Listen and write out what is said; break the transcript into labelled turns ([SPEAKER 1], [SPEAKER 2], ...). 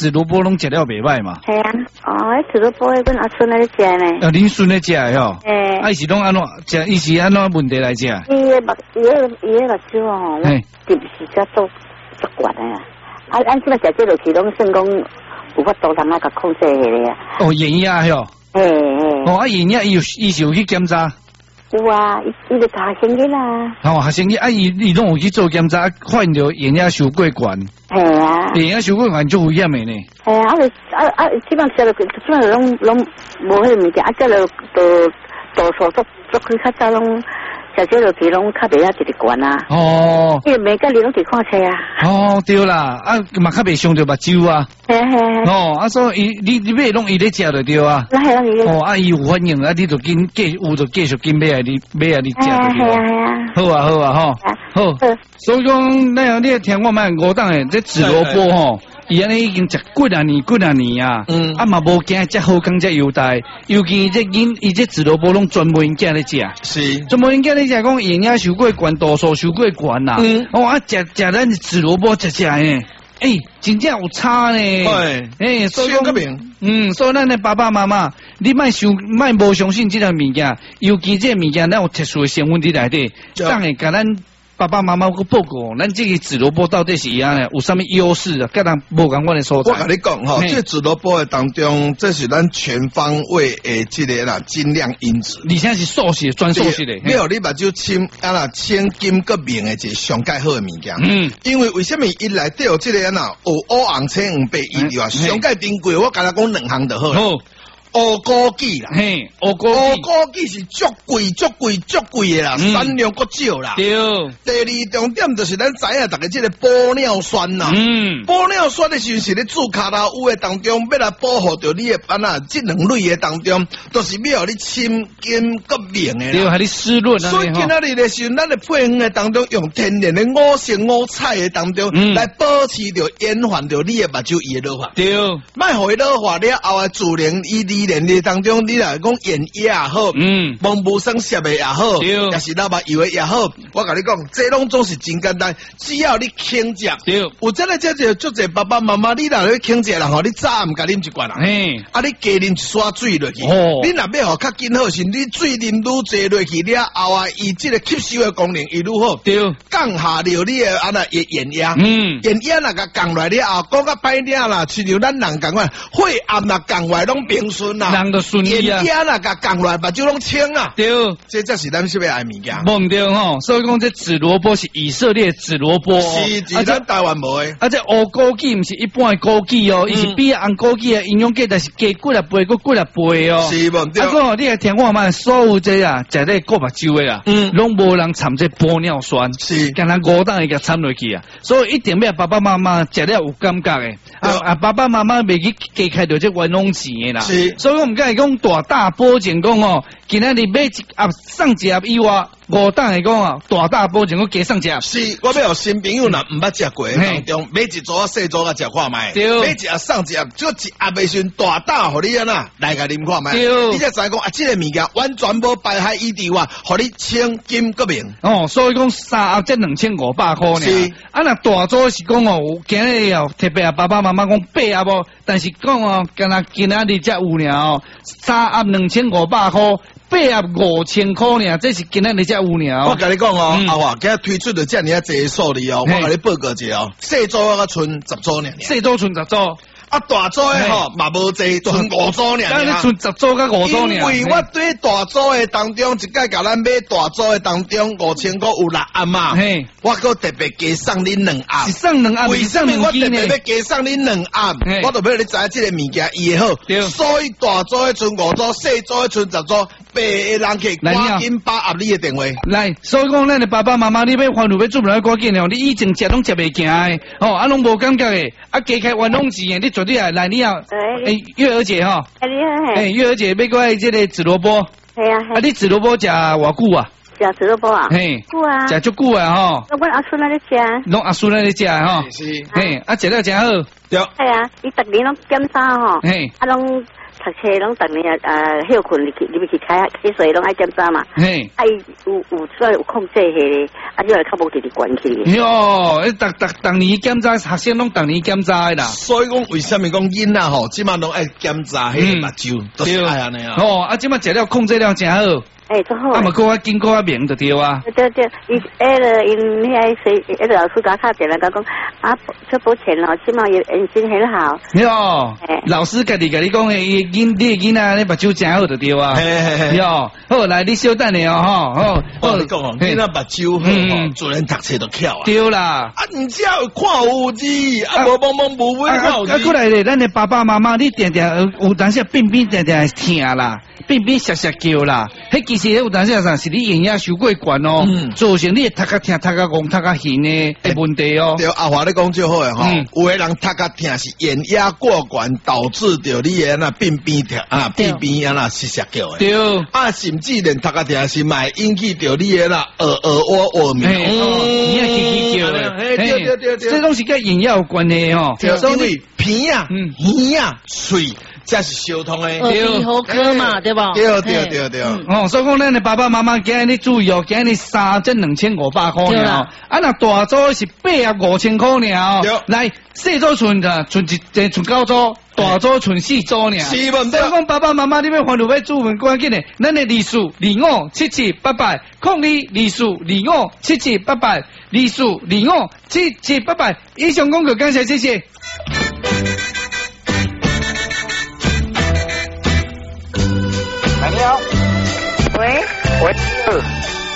[SPEAKER 1] 紫萝卜拢食了袂歹嘛？
[SPEAKER 2] 系啊，紫萝卜阮阿孙咧食呢。
[SPEAKER 1] 恁孙咧食的吼？
[SPEAKER 2] 诶。
[SPEAKER 1] 啊，是拢安怎食？伊是安怎问题来食？
[SPEAKER 2] 伊个目睭吼，是只都悬的啊！按即摆食这落去，拢算讲有法度通甲控制下咧啊。
[SPEAKER 1] 哦，眼压吼。
[SPEAKER 2] 嘿。
[SPEAKER 1] 哦，啊，眼压伊是有去检查？
[SPEAKER 2] 有啊，伊就下星期啦。
[SPEAKER 1] 哦，下星期啊，伊拢有去做检查，发现到眼压受过悬。
[SPEAKER 2] 系啊。
[SPEAKER 1] 眼压受过悬就危险的呢。
[SPEAKER 2] 系啊，基本食落去，基本上拢无迄物件，食落多数做去较早拢食这落去拢较袂直直悬啊。哦。伊每个日拢去看册啊。哦，
[SPEAKER 1] 对啦，啊嘛较袂伤着目睭啊。
[SPEAKER 2] 嘿嘿。
[SPEAKER 1] 哦，啊所以你买拢伊咧食就对啊。
[SPEAKER 2] 那系啦，
[SPEAKER 1] 哦，啊伊有反应啊，你就继续紧买啊，你食就对啊。
[SPEAKER 2] 系啊。
[SPEAKER 1] 好啊，吼。好。所以讲，你听我们5档的这紫萝卜吼。伊安尼已经食几啊年啊，啊嘛无惊遮好讲遮优待，尤其伊这紫萝卜拢专门因囝咧食，
[SPEAKER 3] 是
[SPEAKER 1] 专门因囝咧食，讲营养受过悬，度数受过悬啦，啊食咱紫萝卜食呢，真正有差呢，
[SPEAKER 3] 所以
[SPEAKER 1] 所以咱的爸爸妈妈，你莫无相信这个物件，尤其这物件咱有特殊的成分伫内底，当会甲咱。爸爸妈妈个报告，咱这个紫萝卜到底是安尼？有啥物优势啊？甲人无共款的所在。
[SPEAKER 3] 我甲你讲吼，这紫萝卜的当中，这是咱全方位的这个啦精亮因子，
[SPEAKER 1] 而且是素食专素食的。
[SPEAKER 3] 你互你目睭清金个明的一个上介好的物件。因为什么伊内底有这个有乌红青黄白伊对啊，上介珍贵，我甲他讲2项就好了。乌枸杞啦，乌枸杞是足贵的啦，产量够少啦。对。第二重点就是咱知影，大家这个玻尿酸啦，玻尿酸的时阵是咧煮卡拉乌的当中，要来保护到你的这2类的当中，都是要互你清金个明的啦。
[SPEAKER 1] 对，还你湿润。
[SPEAKER 3] 所以今仔日的时阵，咱的配方的当中，用天然的5色5彩的当中，来保持着延缓着你的目睭伊的老化。对。莫互伊老化了后的自然年的当中，你来讲眼液也好，蒙布生摄的也好，也是老目油的也好，我跟你讲，这拢总是真简单，只要你轻食，有真个这就足侪爸爸妈妈，你若咧轻食人吼，你早唔甲啉一罐啦，啊你加啉一刷水落去，你若要吼较紧好是，你水啉愈侪落去了后啊，伊这个吸收的功能伊愈好，降下了你的安那眼压，眼压若甲降落了后，讲较歹听啦，亲像咱人讲话，血压若降落拢平顺啦。眼压啦，甲降落来，目睭拢清啦。对，这才是咱是要爱物件。
[SPEAKER 1] 无对吼，所以讲这紫萝卜是以色列紫萝卜，
[SPEAKER 3] 是咱台湾无诶。
[SPEAKER 1] 啊，这乌枸杞毋是一般的枸杞哦，伊是比红枸杞的营养价，但是加几啊倍，几啊倍哦。
[SPEAKER 3] 是无对。
[SPEAKER 1] 啊，个你来听我嘛，所有这啊，食这顾目睭的啊，拢无人掺这玻尿酸，是，干咱5档会甲掺落去啊。所以一定要爸爸妈妈食了有感觉的，爸爸妈妈袂去加开着这冤枉钱的啦。是，所以我们刚才讲大保证讲哦，今仔日买送一盒以外，5档来讲啊，大保证我加送一盒。
[SPEAKER 3] 是，我要新朋友若毋捌食过当中，买一组啊细组啊食看卖，买一盒送一盒，这一盒的时大大，互你安那来甲啉看卖。你才知讲啊，这个物件完全无败害伊伫外，互你清金个明。
[SPEAKER 1] 哦，所以讲3盒才2500块呢。是，啊那大组是讲哦，今日哦特别啊爸爸妈妈讲8盒无，但是讲哦，今仔日才有呢哦，3盒2500块，8盒5000块呢，这是今仔日才有呢。
[SPEAKER 3] 我跟你讲哦，阿华今日推出的这样济数字哦，我跟你报告一下哦，细组啊剩10组呢，
[SPEAKER 1] 细组剩10组。
[SPEAKER 3] 啊，大组的吼嘛无济，剩5组尔。
[SPEAKER 1] 咱咧剩10组甲5组尔。
[SPEAKER 3] 因为我对大组的当中，一届甲咱买大组的当中5000块有6盒嘛。嘿，我搁特别加送恁2盒。
[SPEAKER 1] 是送2盒，
[SPEAKER 3] 为什么我特别要加送恁2盒？我就要你知影这个物件伊好。所以大组的剩5组，细组的剩10组，白的人去赶紧把握你的电话。
[SPEAKER 1] 来，所以讲咱的爸爸妈妈，你要烦恼要做不来赶紧哦，你以前食拢食袂行的，哦，啊拢无感觉的，啊加开冤枉钱的，你绝对来你要。月儿姐哈。月儿姐买过这个紫萝卜。系啊。啊，你紫萝卜食偌久啊？
[SPEAKER 2] 食紫萝卜啊？嘿。久啊。
[SPEAKER 1] 食足久啊吼。
[SPEAKER 2] 我阿孙那咧食。
[SPEAKER 1] 拢阿孙那咧食吼。是。嘿，啊食了真好。对。系
[SPEAKER 2] 啊，伊逐年拢检查吼。嘿。啊拢读册拢逐年休困入去开水拢爱检查嘛。
[SPEAKER 1] 嘿，
[SPEAKER 2] 有出来有控制迄个，就来较无直直关去。
[SPEAKER 1] 哟，逐年检查，学生拢逐年检查的啦。
[SPEAKER 3] 所以讲，为什么讲囡仔吼，即马拢爱检查迄个目睭，都是爱安尼啊。
[SPEAKER 1] 哦，即马食了控制了真好。
[SPEAKER 2] 真好。
[SPEAKER 1] 嘛搁较经过明就对啊。
[SPEAKER 2] 对，因遐谁老师甲敲电话讲，这保钱咯，即马眼睛很好。
[SPEAKER 1] 哟，老师家己甲你讲的，你囡仔你目睭真好就对啊。哟，好来，你稍等下哦，吼。
[SPEAKER 3] 我你讲哦，囡仔目睭好，自然读册就巧啊。
[SPEAKER 1] 对啦。
[SPEAKER 3] 唔只有看有字，无帮忙无会看有字。
[SPEAKER 1] 过来咧，咱的爸爸妈妈，你定有当时边定听啦，边涩叫啦，迄其实有当时是你眼压受过悬哦，造成你读较听、读较戆、读较远的问题哦。
[SPEAKER 3] 对，阿华你讲最好诶吼，有的人读较听是眼压过悬，导致着你诶那边啊那失涩叫诶。
[SPEAKER 1] 对，
[SPEAKER 3] 甚至连读较听是卖引起着你诶那耳鸣。
[SPEAKER 1] 你也奇叫诶，
[SPEAKER 3] 对，
[SPEAKER 1] 这拢是跟眼压有关系哦。
[SPEAKER 3] 因为鼻啊、耳啊、嘴。这是相通的，
[SPEAKER 4] 鼻喉科嘛，对吧？
[SPEAKER 3] 对。
[SPEAKER 1] 所以讲咱的爸爸妈妈今日你注意哦，今日3这2500块尔，那大组是85000块尔，来小组存存9组，大组存4组尔。所以讲爸爸妈妈你要烦恼要注文关键的，咱的2数25 7788，控2 25 7788， 2数25 7788。以上广告感谢，谢谢。
[SPEAKER 5] 你好，
[SPEAKER 6] 喂，